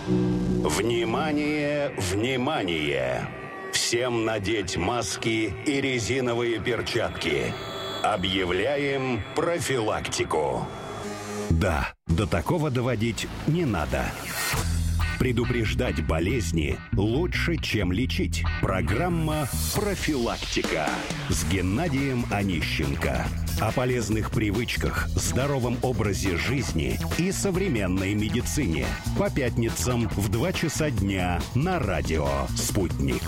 Внимание, внимание! Всем надеть маски и резиновые перчатки. Объявляем профилактику. Да, до такого доводить не надо. Предупреждать болезни лучше, чем лечить. Программа «Профилактика» с Геннадием Онищенко. О полезных привычках, здоровом образе жизни и современной медицине. По пятницам в 2 часа дня на радио «Спутник».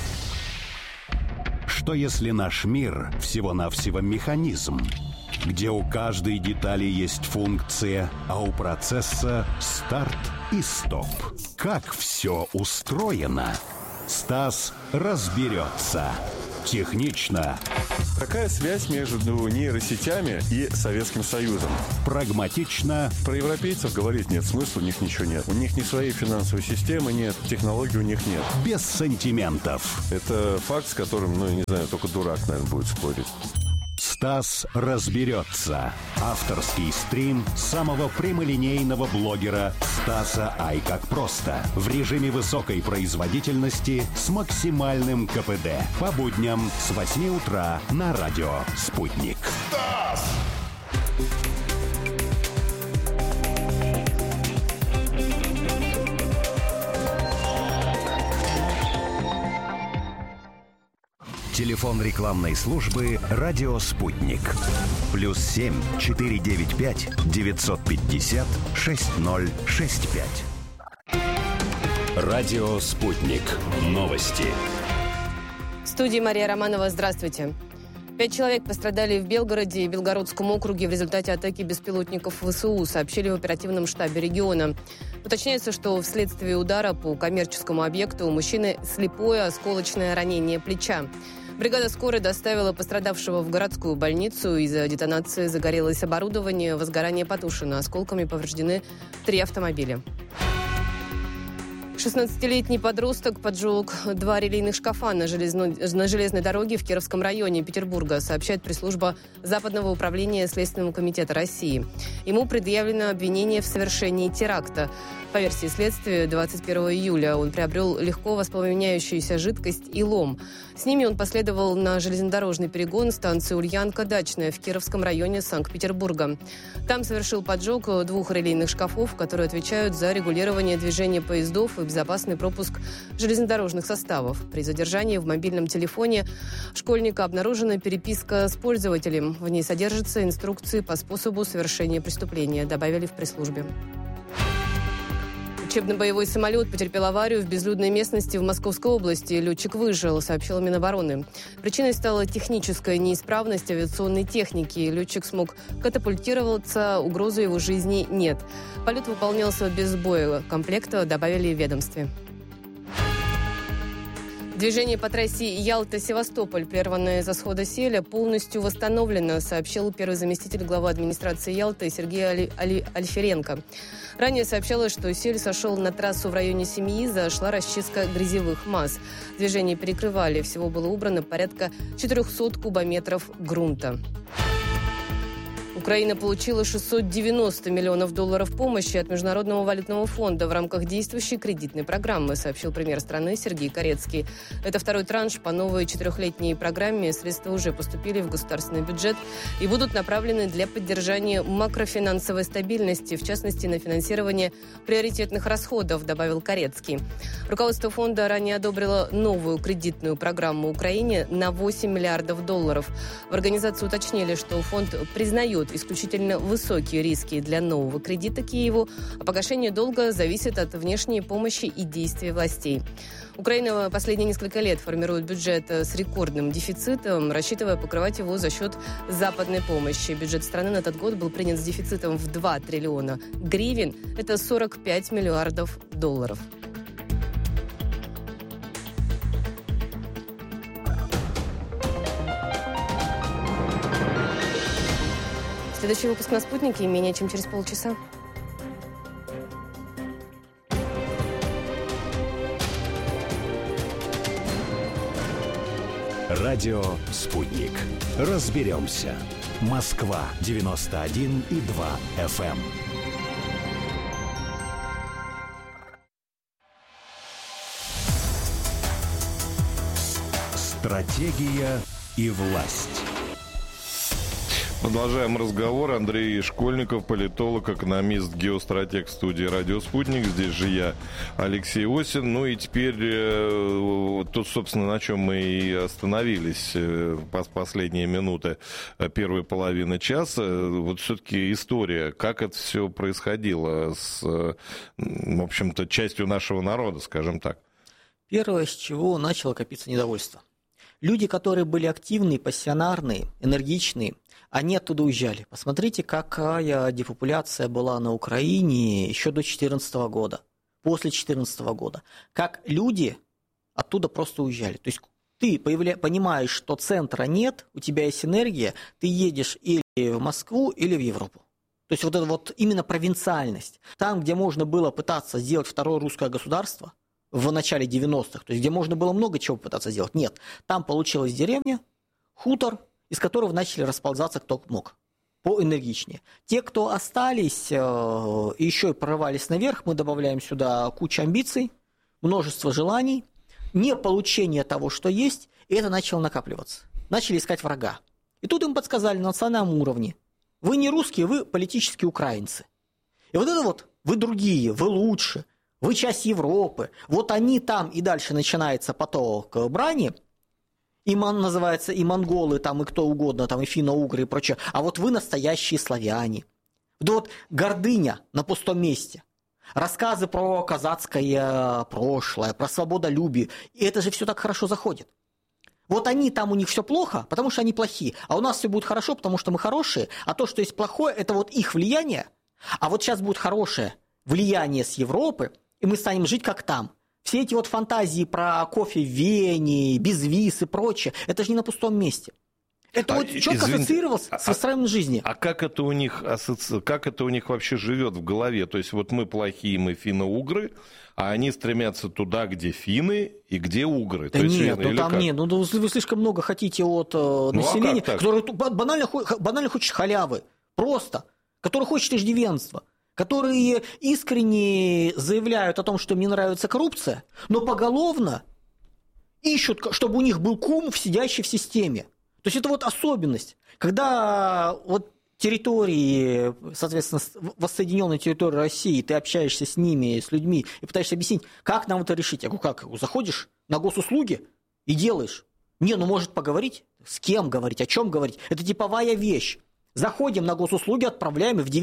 Что если наш мир всего-навсего механизм, где у каждой детали есть функция, а у процесса старт и стоп? Как все устроено? Стас разберется. Технично. Какая связь между нейросетями и Советским Союзом? Прагматично. Про европейцев говорить нет смысла, у них ничего нет. У них ни своей финансовой системы нет, технологий у них нет. Без сантиментов. Это факт, с которым, не знаю, только дурак, наверное, будет спорить. Стас разберется. Авторский стрим самого прямолинейного блогера Стаса Ай как просто. В режиме высокой производительности с максимальным КПД. По будням с 8 утра на радио «Спутник». Стас! Телефон рекламной службы «Радио Спутник». +7 495 950 6065. «Радио Спутник». Новости. В студии Мария Романова. Здравствуйте. 5 человек пострадали в Белгороде и Белгородском округе в результате атаки беспилотников ВСУ, сообщили в оперативном штабе региона. Уточняется, что вследствие удара по коммерческому объекту у мужчины слепое осколочное ранение плеча. Бригада скорой доставила пострадавшего в городскую больницу. Из-за детонации загорелось оборудование, возгорание потушено. Осколками повреждены 3 автомобиля. 16-летний подросток поджег 2 релейных шкафа на железной дороге в Кировском районе Петербурга, сообщает пресс-служба Западного управления Следственного комитета России. Ему предъявлено обвинение в совершении теракта. По версии следствия, 21 июля он приобрел легко воспламеняющуюся жидкость и лом. С ними он последовал на железнодорожный перегон станции Ульянка-Дачная в Кировском районе Санкт-Петербурга. Там совершил поджог 2 релейных шкафов, которые отвечают за регулирование движения поездов и безопасный пропуск железнодорожных составов. При задержании в мобильном телефоне школьника обнаружена переписка с пользователем. В ней содержатся инструкции по способу совершения преступления, добавили в пресс-службе. Учебно-боевой самолет потерпел аварию в безлюдной местности в Московской области. Летчик выжил, сообщила Минобороны. Причиной стала техническая неисправность авиационной техники. Летчик смог катапультироваться, угрозы его жизни нет. Полет выполнялся без боекомплекта, добавили в ведомстве. Движение по трассе Ялта-Севастополь, прерванное из-за схода селя, полностью восстановлено, сообщил первый заместитель главы администрации Ялты Сергей Альференко. Ранее сообщалось, что сель сошел на трассу в районе Семьи, шла расчистка грязевых масс. Движение перекрывали, всего было убрано порядка 400 кубометров грунта. Украина получила $690 миллионов помощи от Международного валютного фонда в рамках действующей кредитной программы, сообщил премьер страны Сергей Карецкий. Это второй транш по новой 4-летней программе. Средства уже поступили в государственный бюджет и будут направлены для поддержания макрофинансовой стабильности, в частности, на финансирование приоритетных расходов, добавил Карецкий. Руководство фонда ранее одобрило новую кредитную программу Украине на $8 миллиардов. В организации уточнили, что фонд признает исключительно высокие риски для нового кредита Киеву, а погашение долга зависит от внешней помощи и действий властей. Украина последние несколько лет формирует бюджет с рекордным дефицитом, рассчитывая покрывать его за счет западной помощи. Бюджет страны на этот год был принят с дефицитом в 2 триллиона гривен. Это $45 миллиардов. Следующий выпуск на «Спутнике» менее чем через полчаса. Радио «Спутник». Разберемся. Москва 91,2 FM. Стратегия и власть. Продолжаем разговор. Андрей Школьников, политолог, экономист, геостратег в студии «Радио Спутник». Здесь же я, Алексей Осин. Ну и теперь тут, собственно, на чем мы и остановились последние минуты первой половины часа. Вот все-таки история, как это все происходило с, в общем-то, частью нашего народа, скажем так. Первое, с чего начало копиться недовольство. Люди, которые были активные, пассионарные, энергичные, они оттуда уезжали. Посмотрите, какая депопуляция была на Украине еще до 2014 года, после 2014 года. Как люди оттуда просто уезжали. То есть ты понимаешь, что центра нет, у тебя есть энергия, ты едешь или в Москву, или в Европу. То есть вот это вот именно провинциальность. Там, где можно было пытаться сделать второе русское государство в начале 90-х, то есть где можно было много чего пытаться сделать, нет. Там получилась деревня, хутор, из которого начали расползаться кто мог, поэнергичнее. Те, кто остались и еще и прорывались наверх, мы добавляем сюда кучу амбиций, множество желаний, не получение того, что есть, и это начало накапливаться. Начали искать врага. И тут им подсказали на национальном уровне: вы не русские, вы политические украинцы. И вот это вот, вы другие, вы лучше, вы часть Европы. Вот они там, и дальше начинается поток брани. Называется и монголы, там, и кто угодно, там, и финно-угры и прочее. А вот вы настоящие славяне. Вот гордыня на пустом месте. Рассказы про казацкое прошлое, про свободолюбие. И это же все так хорошо заходит. Вот они там, у них все плохо, потому что они плохие. А у нас все будет хорошо, потому что мы хорошие. А то, что есть плохое, это вот их влияние. А вот сейчас будет хорошее влияние с Европы, и мы станем жить как там. Все эти вот фантазии про кофе в Вене, безвиз и прочее, это же не на пустом месте. Это вот четко ассоциировалось с выстраиванием жизни. А как это у них вообще живет в голове? То есть вот мы плохие, мы финно-угры, а они стремятся туда, где финны и где угры. Да то нет, есть, там нет. Ну, вы слишком много хотите от населения, которое банально хочет халявы. Просто. Которое хочет иждивенства. Которые искренне заявляют о том, что им не нравится коррупция, но поголовно ищут, чтобы у них был кум, сидящий в системе. То есть это вот особенность. Когда вот территории, соответственно, воссоединенной территории России, ты общаешься с ними, с людьми, и пытаешься объяснить, как нам это решить. Я говорю, как? Заходишь на госуслуги и делаешь. Не, ну может поговорить? С кем говорить? О чем говорить? Это типовая вещь. Заходим на госуслуги, отправляем, и в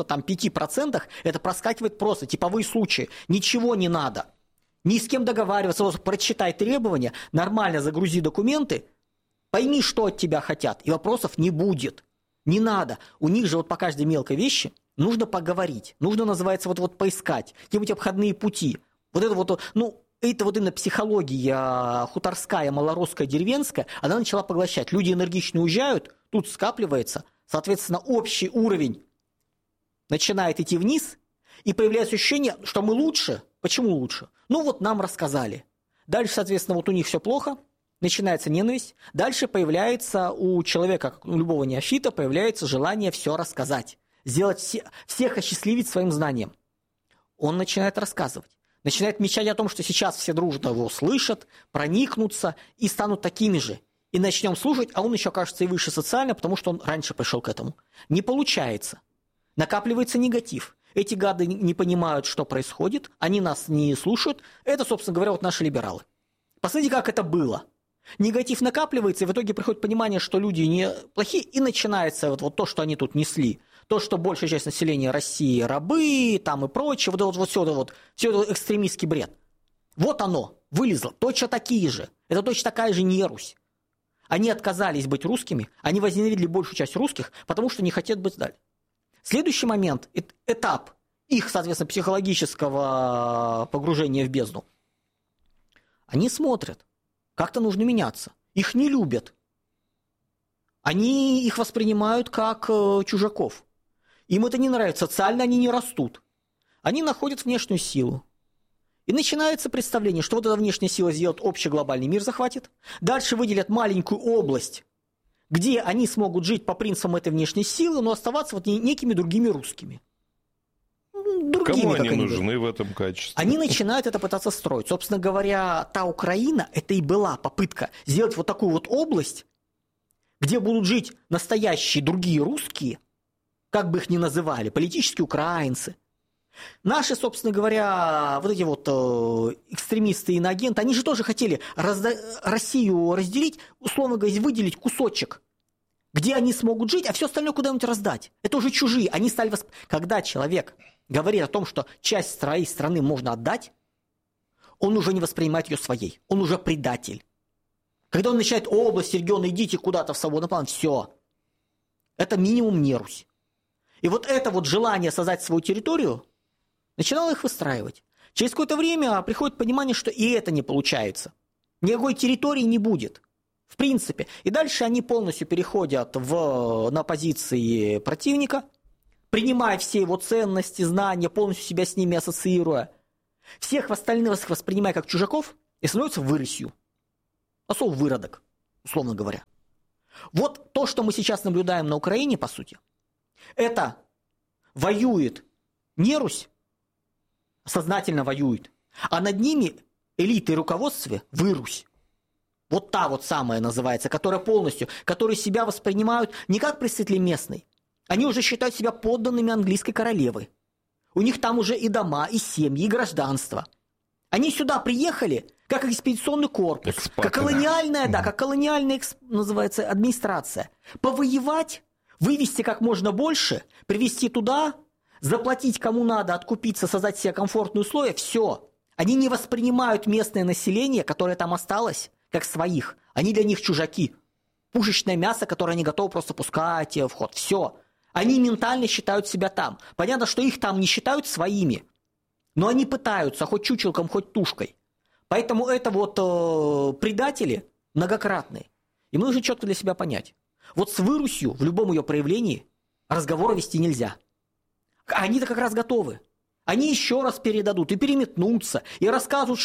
95% это проскакивает просто, типовые случаи. Ничего не надо. Ни с кем договариваться, вот прочитай требования, нормально загрузи документы, пойми, что от тебя хотят, и вопросов не будет. Не надо. У них же вот по каждой мелкой вещи нужно поговорить, нужно, называется, вот поискать какие-нибудь обходные пути. Вот это вот, ну, это вот именно психология хуторская, малорусская, деревенская, она начала поглощать. Люди энергично уезжают, тут скапливается. Соответственно, общий уровень начинает идти вниз, и появляется ощущение, что мы лучше. Почему лучше? Ну вот нам рассказали. Дальше, соответственно, вот у них все плохо, начинается ненависть. Дальше появляется у человека, как у любого неофита, появляется желание все рассказать. Сделать всех осчастливить своим знанием. Он начинает рассказывать. Начинает мечтать о том, что сейчас все дружно его слышат, проникнутся и станут такими же. И начнем слушать, а он еще кажется и выше социально, потому что он раньше пришел к этому. Не получается. Накапливается негатив. Эти гады не понимают, что происходит, они нас не слушают. Это, собственно говоря, вот наши либералы. Посмотрите, как это было. Негатив накапливается, и в итоге приходит понимание, что люди не плохие, и начинается вот то, что они тут несли. То, что большая часть населения России рабы, там и прочее, все это экстремистский бред. Вот оно, вылезло, точно такие же. Это точно такая же нерусь. Они отказались быть русскими, они возненавидели большую часть русских, потому что не хотят быть дальше. Следующий момент, этап их, соответственно, психологического погружения в бездну. Они смотрят, как-то нужно меняться. Их не любят. Они их воспринимают как чужаков. Им это не нравится, социально они не растут. Они находят внешнюю силу. И начинается представление, что вот эта внешняя сила сделает общий глобальный мир, захватит. Дальше выделят маленькую область, где они смогут жить по принципам этой внешней силы, но оставаться вот некими другими русскими. другими. Кому они нужны в этом качестве? Они начинают это пытаться строить. Собственно говоря, та Украина, это и была попытка сделать вот такую вот область, где будут жить настоящие другие русские, как бы их ни называли, политические украинцы. Наши, собственно говоря, вот эти вот экстремисты и иноагенты, они же тоже хотели Россию разделить, условно говоря, выделить кусочек, где они смогут жить, а все остальное куда-нибудь раздать. Это уже чужие. Они стали Когда человек говорит о том, что часть своей страны можно отдать, он уже не воспринимает ее своей. Он уже предатель. Когда он начинает область, регион, идите куда-то в свободный план, все. Это минимум не Русь. И вот это вот желание создать свою территорию начинало их выстраивать. Через какое-то время приходит понимание, что и это не получается. Никакой территории не будет. В принципе. И дальше они полностью переходят на позиции противника, принимая все его ценности, знания, полностью себя с ними ассоциируя. Всех остальных воспринимая как чужаков и становятся вырысью. Особо выродок, условно говоря. Вот то, что мы сейчас наблюдаем на Украине, по сути, это воюет не Русь, сознательно воюет, а над ними элиты и руководство Русь. Вот та вот самая называется, которая полностью, которые себя воспринимают не как представители местной. Они уже считают себя подданными английской королевы. У них там уже и дома, и семьи, и гражданство. Они сюда приехали как экспедиционный корпус, как колониальная, как колониальная, называется, администрация. Повоевать, вывести как можно больше, привезти туда, заплатить кому надо, откупиться, создать себе комфортные условия, все. Они не воспринимают местное население, которое там осталось, как своих. Они для них чужаки. Пушечное мясо, которое они готовы просто пускать в ход. Все. Они ментально считают себя там. Понятно, что их там не считают своими. Но они пытаются, хоть чучелком, хоть тушкой. Поэтому это вот предатели многократные. И мы нужно четко для себя понять. Вот с Вырусью в любом ее проявлении разговора вести нельзя. Они-то как раз готовы. Они еще раз передадут и переметнутся, и расскажут,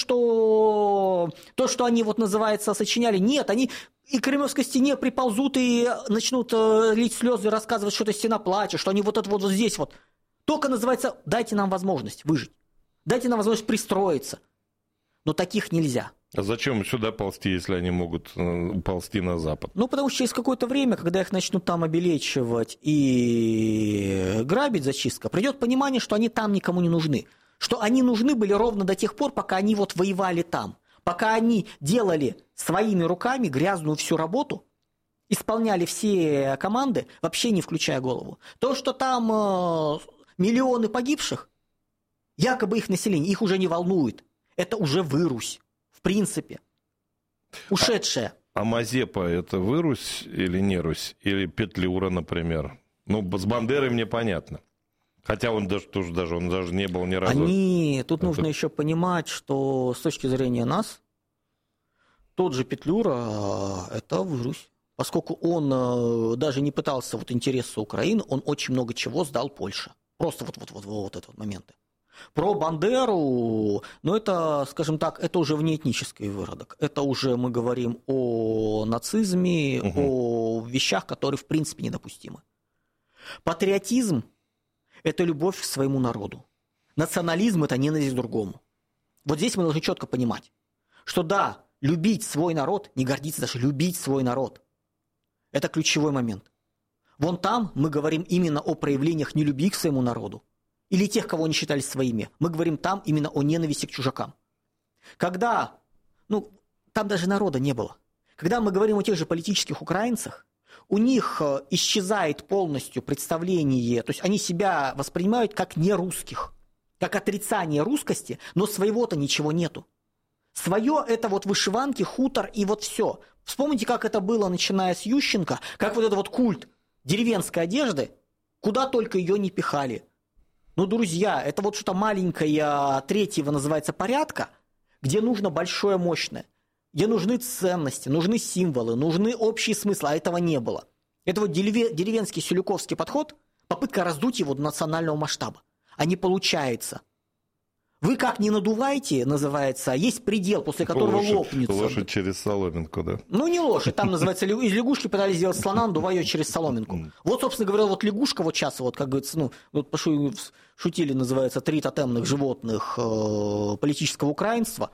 что то, что они вот называется сочиняли, нет, они и к Кремлевской стене приползут и начнут лить слезы, рассказывать, что это стена плача, что они вот это вот здесь вот. Только называется, дайте нам возможность выжить, дайте нам возможность пристроиться. Но таких нельзя. А зачем сюда ползти, если они могут ползти на запад? Ну, потому что через какое-то время, когда их начнут там обелечивать и грабить зачистка, придет понимание, что они там никому не нужны. Что они нужны были ровно до тех пор, пока они вот воевали там. Пока они делали своими руками грязную всю работу, исполняли все команды, вообще не включая голову. То, что там миллионы погибших, якобы их население, их уже не волнует. Это уже Русь. В принципе, ушедшая. А Мазепа это Русь или не Русь? Или Петлюра, например? Ну, с Бандерой мне понятно. Хотя он даже не был ни разу. Тут нужно еще понимать, что с точки зрения нас, тот же Петлюра это Русь. Поскольку он даже не пытался вот интересы Украины, он очень много чего сдал Польше. Просто вот этот момент. Про Бандеру, это, скажем так, это уже внеэтнический выродок. Это уже мы говорим о нацизме, о вещах, которые в принципе недопустимы. Патриотизм – это любовь к своему народу. Национализм – это ненависть к другому. Вот здесь мы должны четко понимать, что да, любить свой народ, не гордиться даже, любить свой народ – это ключевой момент. Вон там мы говорим именно о проявлениях нелюбви к своему народу. Или тех, кого они считали своими. Мы говорим там именно о ненависти к чужакам. Когда, там даже народа не было. Когда мы говорим о тех же политических украинцах, у них исчезает полностью представление, то есть они себя воспринимают как нерусских, как отрицание русскости, но своего-то ничего нету. Свое это вот вышиванки, хутор и вот все. Вспомните, как это было, начиная с Ющенко, как вот этот вот культ деревенской одежды, куда только ее не пихали. Друзья, это вот что-то маленькое, третьего называется порядка, где нужно большое, мощное, где нужны ценности, нужны символы, нужны общие смыслы, а этого не было. Это вот деревенский сюлюковский подход, попытка раздуть его до национального масштаба. А не получается. Вы как не надувайте, называется, есть предел, после которого лопнется. Лошадь через соломинку, да? Ну, не лошадь, там называется, из лягушки пытались сделать слона, надувая ее через соломинку. Вот, собственно говоря, вот лягушка вот сейчас, вот, как говорится, ну, вот шутили, называется, 3 тотемных животных политического украинства.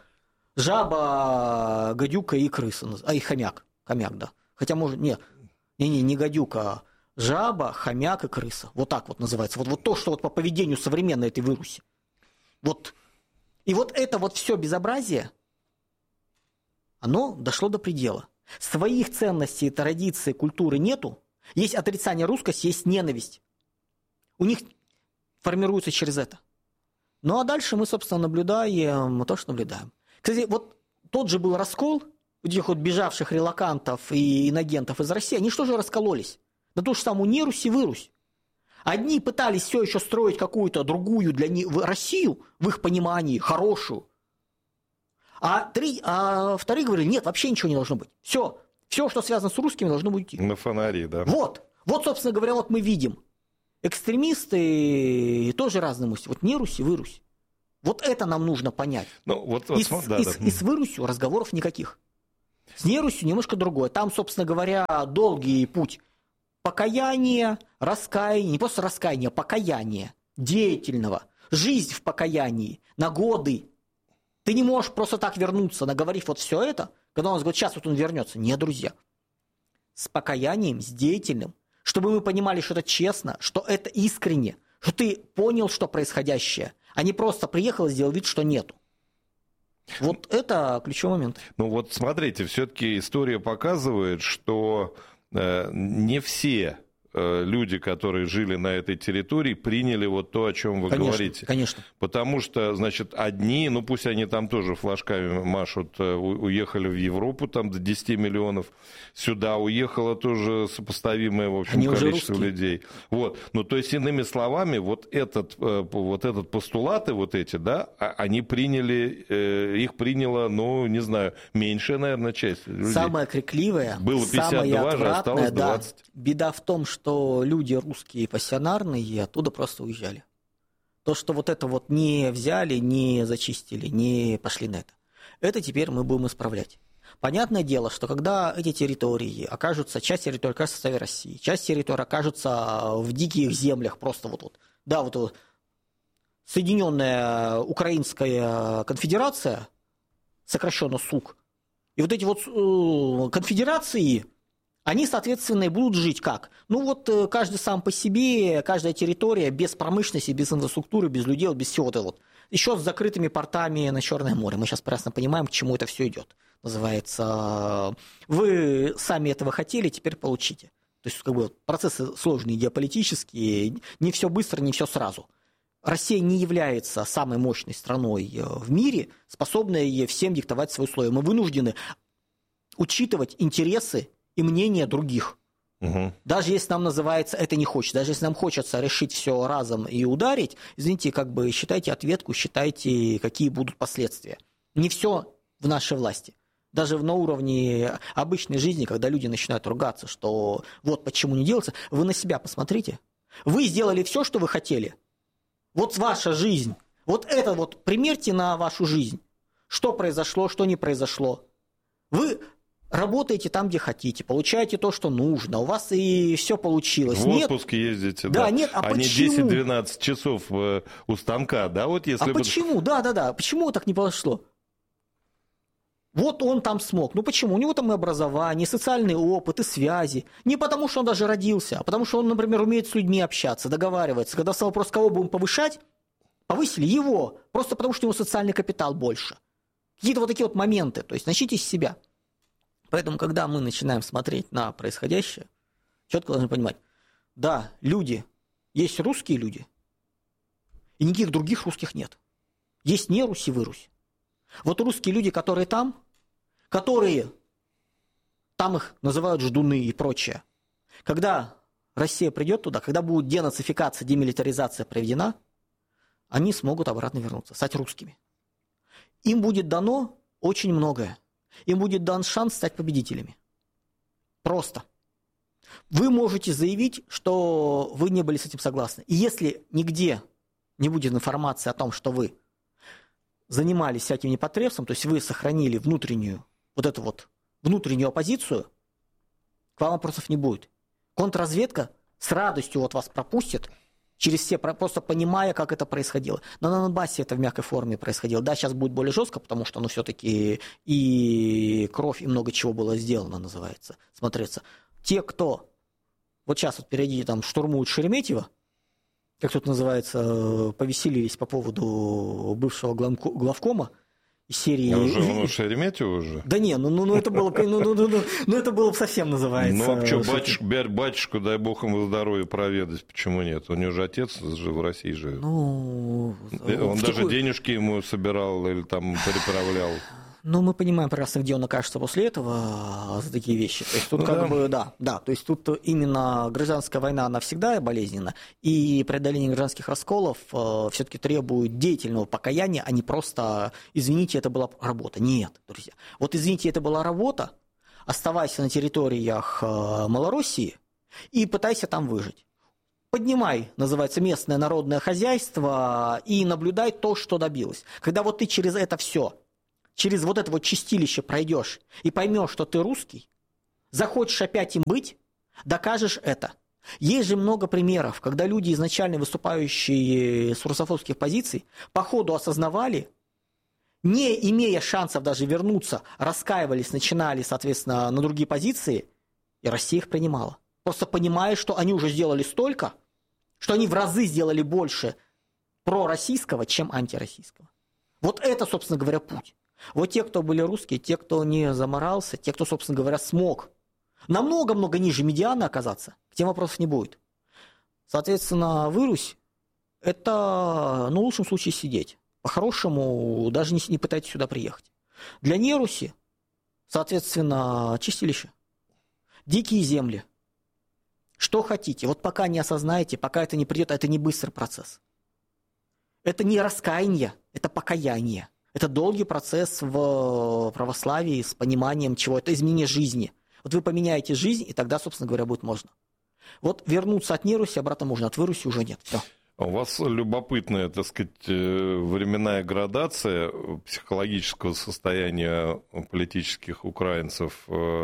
Жаба, гадюка и крыса, и хомяк. Хомяк, да. Хотя, может, не гадюка, а жаба, хомяк и крыса. Вот так вот называется. Вот то, что вот по поведению современной этой выруси. Вот. И вот это вот все безобразие, оно дошло до предела. Своих ценностей, традиций, культуры нету. Есть отрицание русскости, есть ненависть. У них формируется через это. Ну а дальше мы, собственно, наблюдаем то, что наблюдаем. Кстати, вот тот же был раскол этих вот бежавших релокантов и инагентов из России. Они что же раскололись? Да то же самое нерусь и вырусь. Одни пытались все еще строить какую-то другую для них Россию, в их понимании, хорошую. А вторые говорили, нет, вообще ничего не должно быть. Все, что связано с русскими, должно быть уйти. На фонари, да. Вот, собственно говоря, вот мы видим. Экстремисты тоже разные мысли. Вот нерусь и вырусь. Вот это нам нужно понять. Ну, и с вырусью разговоров никаких. С нерусью немножко другое. Там, собственно говоря, долгий путь. Покаяние, раскаяние, не просто раскаяние, а покаяние деятельного, жизнь в покаянии, на годы. Ты не можешь просто так вернуться, наговорив вот все это, когда он говорит, сейчас вот он вернется. Нет, друзья. С покаянием, с деятельным, чтобы мы понимали, что это честно, что это искренне, что ты понял, что происходящее, а не просто приехал и сделал вид, что нету. Вот это ключевой момент. Ну вот смотрите, все-таки история показывает, что не все люди, которые жили на этой территории, приняли вот то, о чем вы говорите. Конечно. Потому что, значит, одни, ну пусть они там тоже флажками машут, уехали в Европу, там до 10 миллионов, сюда уехало тоже сопоставимое, в общем, количество людей. Вот. Ну, то есть, иными словами, вот этот постулаты, вот эти, да, они приняли, их приняла, ну, не знаю, меньшая, наверное, часть людей. Самая крикливая, было 52, же осталось 20. Да. Беда в том, что люди русские пассионарные оттуда просто уезжали. То, что вот это вот не взяли, не зачистили, не пошли на это. Это теперь мы будем исправлять. Понятное дело, что когда эти территории окажутся, часть территории окажется в составе России, часть территории окажется в диких землях, просто вот. Да, вот Соединенная Украинская Конфедерация, сокращенно СУК, и вот эти вот конфедерации, они, соответственно, и будут жить как? Ну вот каждый сам по себе, каждая территория без промышленности, без инфраструктуры, без людей, без всего этого. Вот. Еще с закрытыми портами на Черное море. Мы сейчас прекрасно понимаем, к чему это все идет. Называется, вы сами этого хотели, теперь получите. То есть как бы процессы сложные геополитические, не все быстро, не все сразу. Россия не является самой мощной страной в мире, способной всем диктовать свои условия. Мы вынуждены учитывать интересы и мнение других. Угу. Даже если нам называется это не хочется, даже если нам хочется решить все разом и ударить, извините, как бы считайте ответку, считайте, какие будут последствия. Не все в нашей власти. Даже на уровне обычной жизни, когда люди начинают ругаться, что вот почему не делается, вы на себя посмотрите. Вы сделали все, что вы хотели. Вот ваша жизнь. Вот это вот примерьте на вашу жизнь. Что произошло, что не произошло. Вы работаете там, где хотите, получаете то, что нужно, у вас и все получилось. В отпуск ездите, да. Нет, а не почему? 10-12 часов у станка, да? Вот если почему? Да. Почему так не пошло? Вот он там смог. Ну почему? У него там и образование, и социальный опыт, и связи. Не потому, что он даже родился, а потому, что он, например, умеет с людьми общаться, договаривается. Когда стал вопрос, кого будем повышать, повысили его. Просто потому, что у него социальный капитал больше. Какие-то вот такие вот моменты. То есть начните с себя. Поэтому, когда мы начинаем смотреть на происходящее, четко должны понимать, да, люди, есть русские люди, и никаких других русских нет. Есть не Русь и вырусь. Вот русские люди, которые там их называют ждуны и прочее. Когда Россия придет туда, когда будет денацификация, демилитаризация проведена, они смогут обратно вернуться, стать русскими. Им будет дано очень многое. Им будет дан шанс стать победителями. Просто. Вы можете заявить, что вы не были с этим согласны. И если нигде не будет информации о том, что вы занимались всяким непотребством, то есть вы сохранили внутреннюю оппозицию, к вам вопросов не будет. Контрразведка с радостью вот вас пропустит через все, просто понимая, как это происходило. Но на Донбассе это в мягкой форме происходило. Да, сейчас будет более жестко, потому что, все-таки и кровь, и много чего было сделано, называется, смотреться. Те, кто вот сейчас вот впереди там штурмуют Шереметьево, как тут называется, повеселились по поводу бывшего главкома из серии... Он Шереметьево уже? Да не, это было, это было совсем называется. А что, батюшку, дай бог ему здоровья проведать, почему нет? У него же отец же в России живет. Он даже денежки ему собирал или там переправлял. Мы понимаем прекрасно, где он окажется после этого за такие вещи. То есть тут то есть тут именно гражданская война, она всегда болезненна, и преодоление гражданских расколов все-таки требует деятельного покаяния, а не просто, извините, это была работа. Нет, друзья. Вот извините, это была работа, оставайся на территориях Малороссии и пытайся там выжить. Поднимай, называется, местное народное хозяйство и наблюдай то, что добилось. Когда вот ты через это все, через вот это вот чистилище пройдешь и поймешь, что ты русский, захочешь опять им быть, докажешь это. Есть же много примеров, когда люди, изначально выступающие с русофобских позиций, по ходу осознавали, не имея шансов даже вернуться, раскаивались, начинали, соответственно, на другие позиции, и Россия их принимала. Просто понимая, что они уже сделали столько, что они в разы сделали больше пророссийского, чем антироссийского. Вот это, собственно говоря, путь. Вот те, кто были русские, те, кто не заморался, те, кто, собственно говоря, смог намного-много ниже медианы оказаться, к тем вопросов не будет. Соответственно, вырусь – это, в лучшем случае, сидеть. По-хорошему, даже не пытайтесь сюда приехать. Для неруси, соответственно, чистилище. Дикие земли. Что хотите. Вот пока не осознаете, пока это не придет, это не быстрый процесс. Это не раскаяние, это покаяние. Это долгий процесс в православии с пониманием чего. Это изменение жизни. Вот вы поменяете жизнь, и тогда, собственно говоря, будет можно. Вот вернуться от неруси обратно можно, от выруси уже нет. Все. У вас любопытная, так сказать, временная градация психологического состояния политических украинцев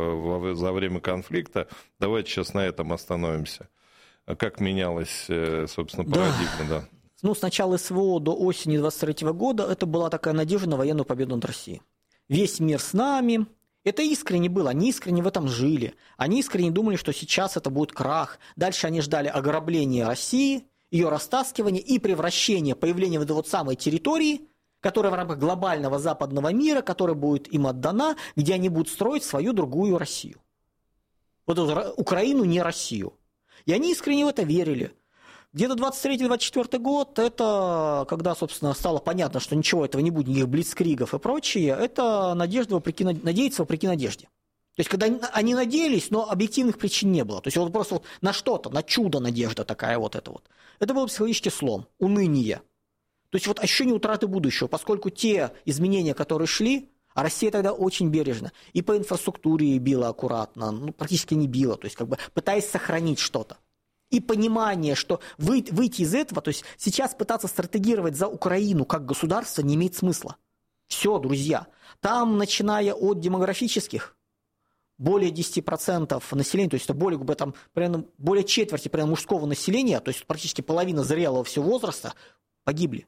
за время конфликта. Давайте сейчас на этом остановимся. Как менялась, собственно, парадигма? Да. С начала СВО до осени 23 года это была такая надежда на военную победу над Россией. Весь мир с нами. Это искренне было, они искренне в этом жили. Они искренне думали, что сейчас это будет крах. Дальше они ждали ограбления России, ее растаскивания и превращения, появления в этой вот самой территории, которая в рамках глобального западного мира, которая будет им отдана, где они будут строить свою другую Россию. Вот эту Украину, не Россию. И они искренне в это верили. Где-то 23-24 год, это когда, собственно, стало понятно, что ничего этого не будет, никаких блицкригов и прочее, это надеяться вопреки надежде. То есть, когда они надеялись, но объективных причин не было. То есть, вот просто вот на что-то, на чудо надежда такая вот это вот. Это был психологический слом, уныние. То есть, вот ощущение утраты будущего, поскольку те изменения, которые шли, а Россия тогда очень бережно и по инфраструктуре била аккуратно, практически не била, то есть, пытаясь сохранить что-то. И понимание, что выйти из этого, то есть сейчас пытаться стратегировать за Украину как государство не имеет смысла. Все, друзья. Там, начиная от демографических, более 10% населения, то есть это более четверти мужского населения, то есть практически половина зрелого всего возраста, погибли.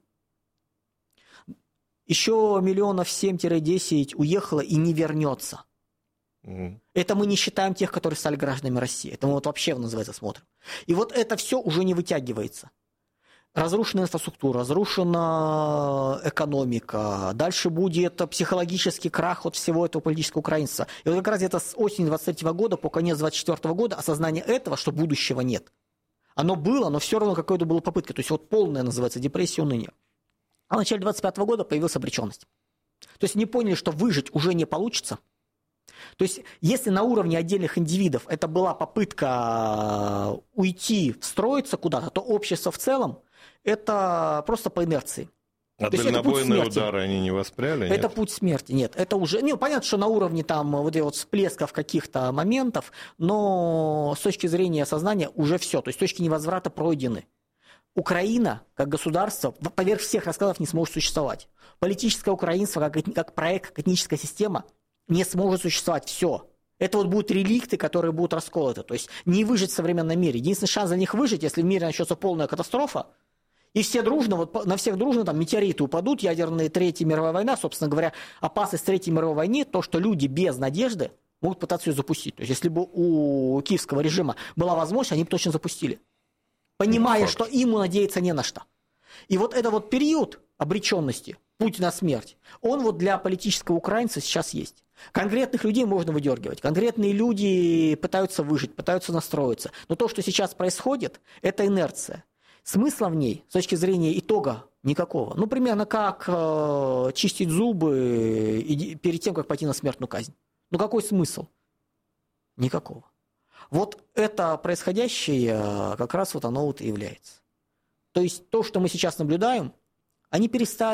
Еще 7-10 уехало и не вернется. Это мы не считаем тех, которые стали гражданами России. Это мы вот вообще, называется, смотрим. И вот это все уже не вытягивается. Разрушена инфраструктура, разрушена экономика. Дальше будет психологический крах от всего этого политического украинства. И вот как раз это с осени 23 года по конец 24 года осознание этого, что будущего нет. Оно было, но все равно какая-то была попытка. То есть вот полная, называется, депрессия, уныние. А в начале 25 года появилась обреченность. То есть они поняли, что выжить уже не получится. То есть, если на уровне отдельных индивидов это была попытка уйти, встроиться куда-то, то общество в целом это просто по инерции. А дальнобойные удары они не воспряли? Это путь смерти, нет. Это уже, понятно, что на уровне там вот этих вот всплесков каких-то моментов, но с точки зрения сознания уже все. То есть точки невозврата пройдены. Украина, как государство, поверх всех раскладов не сможет существовать. Политическое украинство, как проект, как этническая система, не сможет существовать. Все. Это вот будут реликты, которые будут расколоты. То есть не выжить в современном мире. Единственный шанс за них выжить, если в мире начнется полная катастрофа, и все дружно, вот на всех дружно там метеориты упадут, ядерные, Третья мировая война, собственно говоря, опасность Третьей мировой войны, то, что люди без надежды могут пытаться ее запустить. То есть если бы у киевского режима была возможность, они бы точно запустили. Понимая, что им надеяться не на что. И вот этот вот период обреченности, путь на смерть, он вот для политического украинца сейчас есть. Конкретных людей можно выдергивать. Конкретные люди пытаются выжить, пытаются настроиться. Но то, что сейчас происходит, это инерция. Смысла в ней, с точки зрения итога, никакого. Ну, примерно как чистить зубы перед тем, как пойти на смертную казнь. Ну, какой смысл? Никакого. Вот это происходящее как раз вот оно вот и является. То есть то, что мы сейчас наблюдаем, они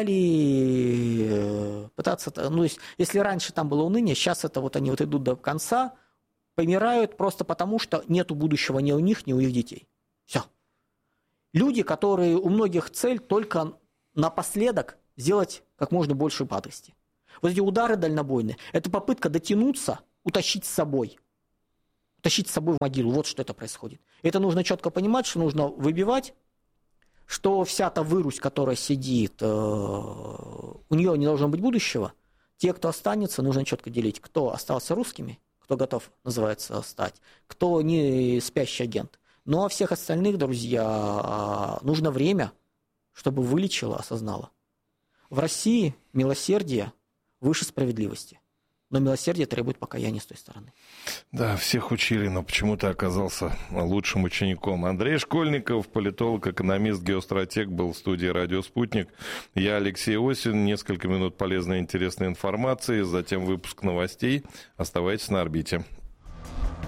перестали пытаться... Ну, если раньше там было уныние, сейчас это вот они вот идут до конца, помирают просто потому, что нету будущего ни у них, ни у их детей. Все. Люди, которые у многих цель только напоследок сделать как можно больше падости. Вот эти удары дальнобойные, это попытка дотянуться, утащить с собой. Утащить с собой в могилу. Вот что это происходит. Это нужно четко понимать, что нужно выбивать, что вся та вырусь, которая сидит, у нее не должно быть будущего. Те, кто останется, нужно четко делить, кто остался русскими, кто готов, называется, стать, кто не спящий агент. Ну а всех остальных, друзья, нужно время, чтобы вылечило, осознало. В России милосердие выше справедливости. Но милосердие требует покаяния с той стороны. Да, всех учили, но почему-то оказался лучшим учеником. Андрей Школьников, политолог, экономист, геостратег, был в студии «Радио Спутник». Я Алексей Осин. Несколько минут полезной и интересной информации, затем выпуск новостей. Оставайтесь на орбите.